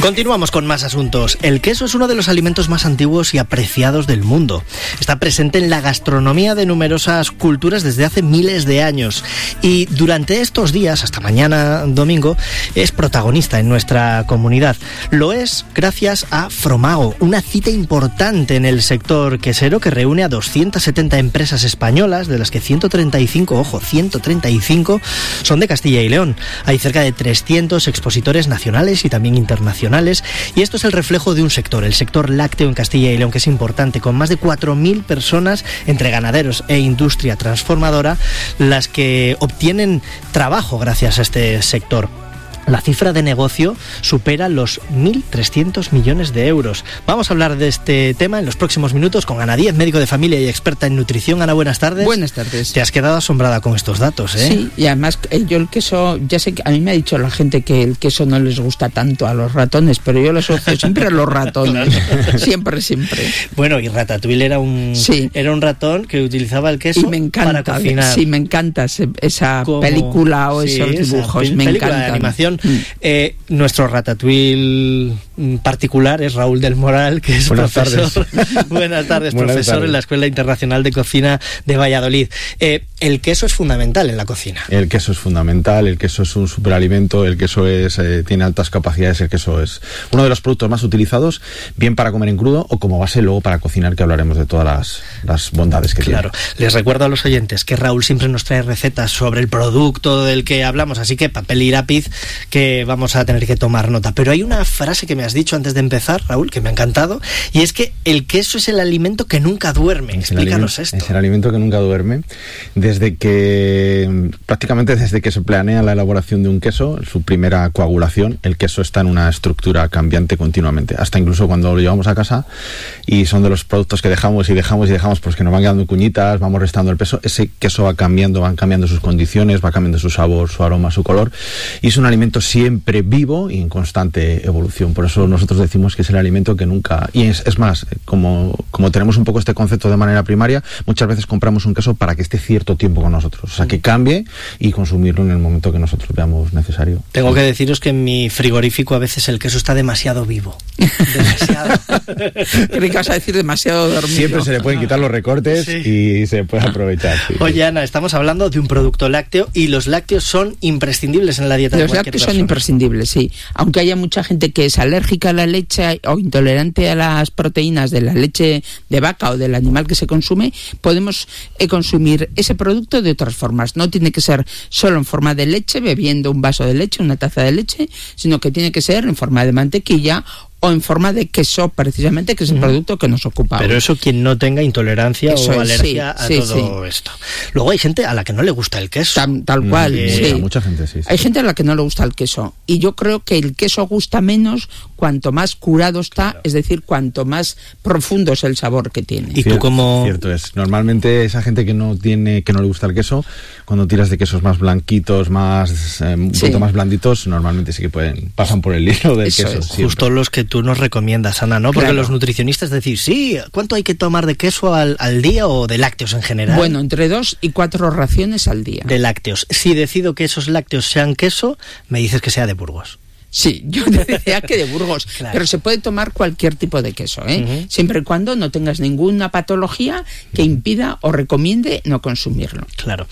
Continuamos con más asuntos. El queso es uno de los alimentos más antiguos y apreciados del mundo. Está presente en la gastronomía de numerosas culturas desde hace miles de años. Y durante estos días, hasta mañana domingo, es protagonista en nuestra comunidad. Lo es gracias a Fromago, una cita importante en el sector quesero que reúne a 270 empresas españolas, de las que 135 son de Castilla y León. Hay cerca de 300 expositores nacionales y también internacionales, y esto es el reflejo de un sector, el sector lácteo en Castilla y León, que es importante, con más de 4.000 personas entre ganaderos e industria transformadora, las que obtienen trabajo gracias a este sector. La cifra de negocio supera los 1.300 millones de euros. Vamos a hablar de este tema en los próximos minutos con Ana Díez, médico de familia y experta en nutrición. Ana, buenas tardes. Buenas tardes. Te has quedado asombrada con estos datos, ¿eh? Sí, y además yo el queso, ya sé que a mí me ha dicho la gente que el queso no les gusta tanto a los ratones, pero yo lo asocio siempre a los ratones. siempre. Bueno, y Ratatouille era un ratón que utilizaba el queso para cocinar. Sí, me encanta esa película o esos dibujos, me encantan. De animación. Nuestro Ratatouille particular es Raúl del Moral, que es profesor. Buenas tardes, profesor en la Escuela Internacional de Cocina de Valladolid. El queso es fundamental en la cocina. El queso es fundamental, el queso es un superalimento, el queso tiene altas capacidades, el queso es uno de los productos más utilizados, bien para comer en crudo o como base luego para cocinar, que hablaremos de todas las bondades que tiene. Claro, les recuerdo a los oyentes que Raúl siempre nos trae recetas sobre el producto del que hablamos, así que papel y lápiz, que vamos a tener que tomar nota. Pero hay una frase que me has dicho antes de empezar, Raúl, que me ha encantado, y es que el queso es el alimento que nunca duerme. Explícanos esto. Es el alimento que nunca duerme. Prácticamente desde que se planea la elaboración de un queso, su primera coagulación, el queso está en una estructura cambiante continuamente. Hasta incluso cuando lo llevamos a casa y son de los productos que dejamos, pues que nos van quedando cuñitas, vamos restando el peso, ese queso van cambiando sus condiciones, va cambiando su sabor, su aroma, su color, y es un alimento siempre vivo y en constante evolución. Por eso nosotros decimos que es el alimento que nunca... Y es más, como tenemos un poco este concepto de manera primaria, muchas veces compramos un queso para que esté cierto tiempo con nosotros. O sea, que cambie y consumirlo en el momento que nosotros veamos necesario. Tengo que deciros que en mi frigorífico a veces el queso está demasiado vivo. Demasiado. Creí que vas a decir demasiado dormido. Siempre se le pueden quitar los recortes y se puede aprovechar. Sí. Oye, Ana, estamos hablando de un producto lácteo y los lácteos son imprescindibles en la dieta de cualquier persona. Los lácteos son imprescindibles, sí. Aunque haya mucha gente que es alérgica a la leche o intolerante a las proteínas de la leche de vaca o del animal que se consume, podemos consumir ese producto de otras formas. No tiene que ser solo en forma de leche, bebiendo un vaso de leche, una taza de leche, sino que tiene que ser en forma de mantequilla o en forma de queso, precisamente, que es el producto que nos ocupa. Pero hoy. Eso quien no tenga intolerancia o alergia a todo esto. Luego hay gente a la que no le gusta el queso. Tal cual, sí. Mucha gente, sí. Hay gente a la que no le gusta el queso. Y yo creo que el queso gusta menos cuanto más curado está, claro. Es decir, cuanto más profundo es el sabor que tiene. ¿Y tú cómo...? Cierto es. Normalmente esa gente que no le gusta el queso, cuando tiras de quesos más blanquitos, un poquito más blanditos, normalmente sí que pasan por el hilo del queso. Justo los que tú nos recomiendas, Ana, ¿no? Porque los nutricionistas decís, sí, ¿cuánto hay que tomar de queso al día o de lácteos en general? Bueno, entre 2 y 4 raciones al día. De lácteos. Si decido que esos lácteos sean queso, me dices que sea de Burgos. Sí, yo te decía que de Burgos, claro. Pero se puede tomar cualquier tipo de queso, siempre y cuando no tengas ninguna patología que impida o recomiende no consumirlo. Claro.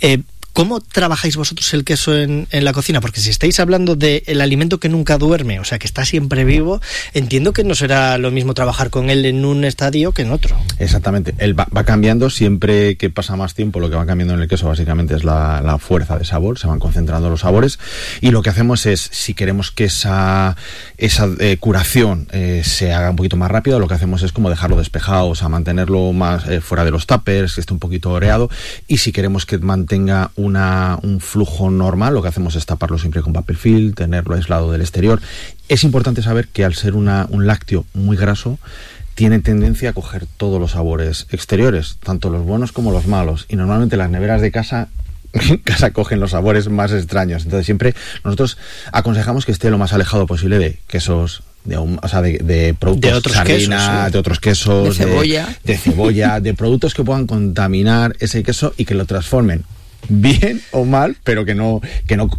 ¿Cómo trabajáis vosotros el queso en la cocina? Porque si estáis hablando del alimento que nunca duerme, o sea, que está siempre vivo, entiendo que no será lo mismo trabajar con él en un estadio que en otro. Exactamente. Él va cambiando siempre que pasa más tiempo. Lo que va cambiando en el queso básicamente es la fuerza de sabor, se van concentrando los sabores, y lo que hacemos es, si queremos que esa curación se haga un poquito más rápido, lo que hacemos es como dejarlo despejado, o sea, mantenerlo más fuera de los tuppers, que esté un poquito oreado, y si queremos que mantenga un flujo normal, lo que hacemos es taparlo siempre con papel film, tenerlo aislado del exterior. Es importante saber que al ser un lácteo muy graso, tiene tendencia a coger todos los sabores exteriores, tanto los buenos como los malos, y normalmente las neveras de casa cogen los sabores más extraños. Entonces siempre nosotros aconsejamos que esté lo más alejado posible de quesos, de productos de otros sardina, quesos, sí. De otros quesos, de cebolla, de productos que puedan contaminar ese queso y que lo transformen bien o mal, pero que no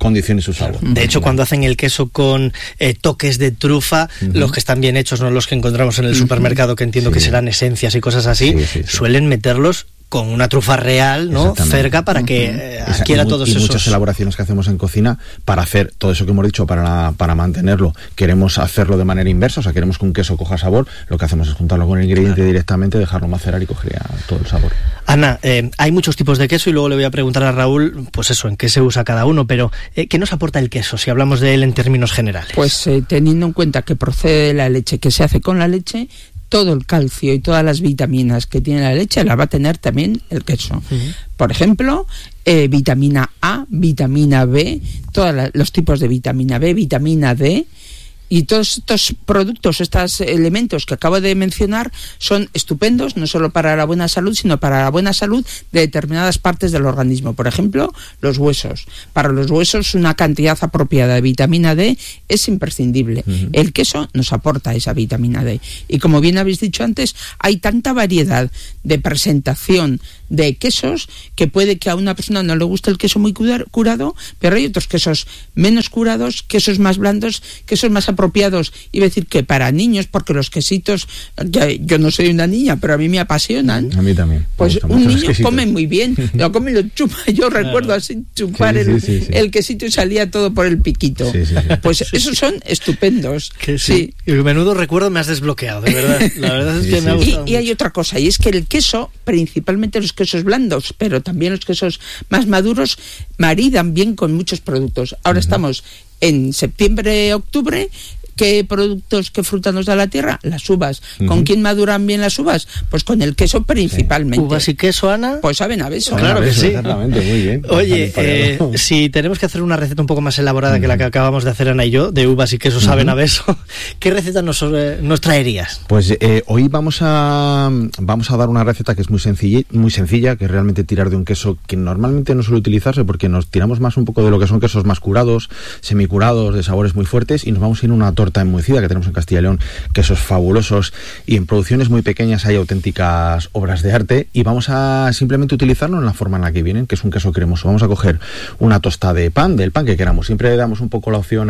condición y su sabor. De hecho, cuando hacen el queso con toques de trufa, los que están bien hechos, no los que encontramos en el supermercado, que entiendo que serán esencias y cosas así, suelen meterlos con una trufa real, ¿no?, cerca, para que adquiera todos esos... muchas elaboraciones que hacemos en cocina, para hacer todo eso que hemos dicho, para mantenerlo, queremos hacerlo de manera inversa, o sea, queremos que un queso coja sabor, lo que hacemos es juntarlo con el ingrediente directamente, dejarlo macerar y coger todo el sabor. Ana, hay muchos tipos de queso y luego le voy a preguntar a Raúl, pues eso, en qué se usa cada uno, pero ¿qué nos aporta el queso, si hablamos de él en términos generales? Pues teniendo en cuenta que procede de la leche, que se hace con la leche, todo el calcio y todas las vitaminas que tiene la leche la va a tener también el queso. Por ejemplo, vitamina A, vitamina B, todos los tipos de vitamina B, vitamina D, y todos estos productos, estos elementos que acabo de mencionar son estupendos, no solo para la buena salud, sino para la buena salud de determinadas partes del organismo. Por ejemplo, los huesos. Para los huesos una cantidad apropiada de vitamina D es imprescindible. El queso nos aporta esa vitamina D. Y como bien habéis dicho antes, hay tanta variedad de presentación de quesos que puede que a una persona no le guste el queso muy curado, pero hay otros quesos menos curados, quesos más blandos, quesos más apropiados, iba a decir que para niños, porque los quesitos, yo no soy una niña, pero a mí me apasionan. A mí también. Pues un niño come muy bien, lo come y lo chupa. Yo recuerdo así chupar el quesito y salía todo por el piquito. Pues esos son estupendos. Sí. Y menudo recuerdo me has desbloqueado, de verdad. La verdad es que me ha gustado. Y hay otra cosa, y es que el queso, principalmente los quesos blandos, pero también los quesos más maduros, maridan bien con muchos productos. Ahora estamos en septiembre, octubre. ¿Qué productos, qué fruta nos da la tierra? Las uvas. ¿Con quién maduran bien las uvas? Pues con el queso principalmente. ¿Uvas y queso, Ana? Pues saben a beso. Claro que sí. Exactamente, muy bien. Oye, si tenemos que hacer una receta un poco más elaborada que la que acabamos de hacer Ana y yo, de uvas y queso saben a beso, ¿qué receta nos traerías? Pues hoy vamos a dar una receta que es muy sencilla, que es realmente tirar de un queso que normalmente no suele utilizarse, porque nos tiramos más un poco de lo que son quesos más curados, semicurados, de sabores muy fuertes, y nos vamos a ir a una torta enmohecida que tenemos en Castilla y León, quesos fabulosos, y en producciones muy pequeñas hay auténticas obras de arte, y vamos a simplemente utilizarlo en la forma en la que vienen, que es un queso cremoso. Vamos a coger una tosta de pan, del pan que queramos. Siempre damos un poco la opción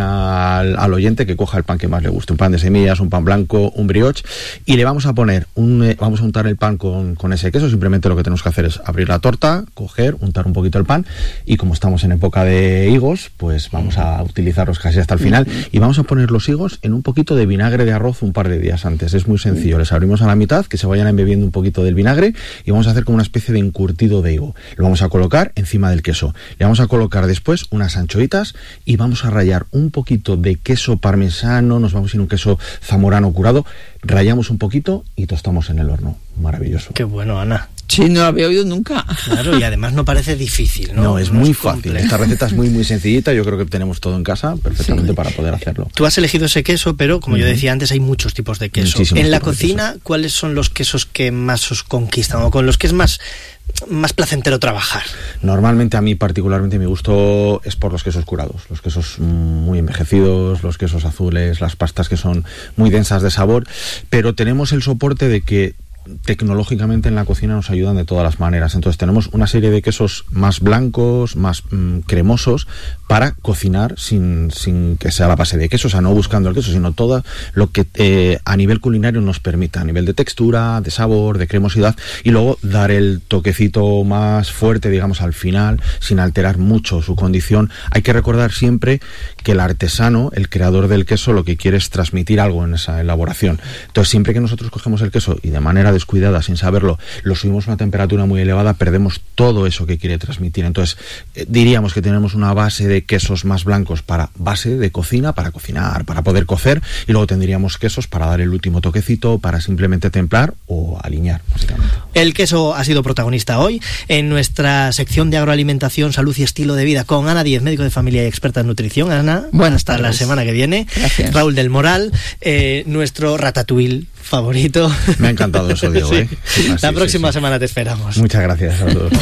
al oyente que coja el pan que más le guste, un pan de semillas, un pan blanco, un brioche, y le vamos a poner vamos a untar el pan con ese queso. Simplemente lo que tenemos que hacer es abrir la torta, coger, untar un poquito el pan, y como estamos en época de higos, pues vamos a utilizarlos casi hasta el final, y vamos a poner los higos en un poquito de vinagre de arroz un par de días antes. Es muy sencillo, les abrimos a la mitad, que se vayan embebiendo un poquito del vinagre, y vamos a hacer como una especie de encurtido de higo. Lo vamos a colocar encima del queso. Le vamos a colocar después unas anchoitas, y vamos a rallar un poquito de queso parmesano, nos vamos a ir a un queso zamorano curado, rallamos un poquito y tostamos en el horno. Maravilloso. Qué bueno, Ana. Sí, no lo había oído nunca. Claro, y además no parece difícil, ¿no? No, es muy fácil. Esta receta es muy, muy sencillita. Yo creo que tenemos todo en casa perfectamente para poder hacerlo. Tú has elegido ese queso, pero como yo decía antes, hay muchos tipos de queso. En la cocina, ¿cuáles son los quesos que más os conquistan o con los que es más placentero trabajar? Normalmente, a mí particularmente, mi gusto es por los quesos curados, los quesos muy envejecidos, los quesos azules, las pastas que son muy densas de sabor, pero tenemos el soporte de que tecnológicamente en la cocina nos ayudan de todas las maneras. Entonces tenemos una serie de quesos más blancos, más cremosos, para cocinar sin que sea la base de queso, o sea, no buscando el queso, sino todo lo que a nivel culinario nos permita, a nivel de textura, de sabor, de cremosidad, y luego dar el toquecito más fuerte, digamos, al final, sin alterar mucho su condición. Hay que recordar siempre que el artesano, el creador del queso, lo que quiere es transmitir algo en esa elaboración. Entonces, siempre que nosotros cogemos el queso y de manera descuidada, sin saberlo, lo subimos a una temperatura muy elevada, perdemos todo eso que quiere transmitir. Entonces, diríamos que tenemos una base de quesos más blancos para base de cocina, para cocinar, para poder cocer, y luego tendríamos quesos para dar el último toquecito, para simplemente templar o aliñar, básicamente. El queso ha sido protagonista hoy en nuestra sección de agroalimentación, salud y estilo de vida con Ana Díez, médico de familia y experta en nutrición. Ana, hasta la semana que viene. Gracias. Raúl del Moral, nuestro ratatouille favorito. Me ha encantado eso, Diego. Sí. La próxima semana te esperamos. Muchas gracias a todos.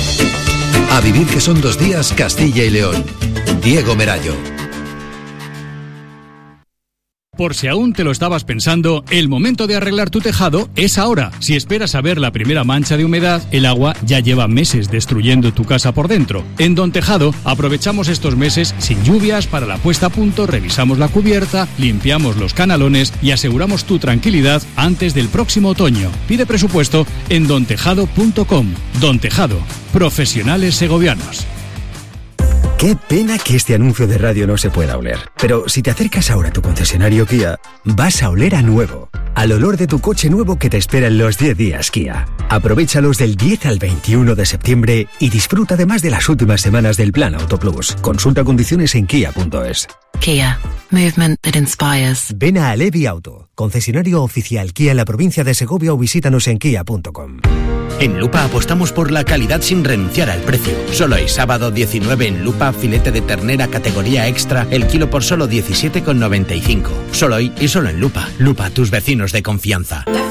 A vivir que son 2 días, Castilla y León. Diego Merayo. Por si aún te lo estabas pensando, el momento de arreglar tu tejado es ahora. Si esperas a ver la primera mancha de humedad, el agua ya lleva meses destruyendo tu casa por dentro. En Don Tejado aprovechamos estos meses sin lluvias para la puesta a punto, revisamos la cubierta, limpiamos los canalones y aseguramos tu tranquilidad antes del próximo otoño. Pide presupuesto en dontejado.com. Don Tejado, profesionales segovianos. Qué pena que este anuncio de radio no se pueda oler. Pero si te acercas ahora a tu concesionario Kia, vas a oler a nuevo. Al olor de tu coche nuevo que te espera en los 10 días Kia. Aprovéchalos del 10 al 21 de septiembre y disfruta además de las últimas semanas del Plan Auto Plus. Consulta condiciones en kia.es. Kia. Movement that inspires. Ven a Alevi Auto, concesionario oficial Kia en la provincia de Segovia, o visítanos en kia.com. En Lupa apostamos por la calidad sin renunciar al precio. Solo hay sábado 19 en Lupa, filete de ternera categoría extra, el kilo por solo 17,95. Solo hoy y solo en Lupa. Lupa, tus vecinos de confianza.